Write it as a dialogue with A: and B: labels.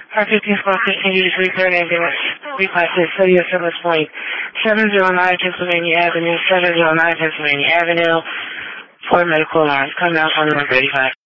A: Our 15th continues repair ambulance requested City of Silver Point, 709 Pennsylvania Avenue, 709 Pennsylvania Avenue, for medical alarms. Come out on number 35.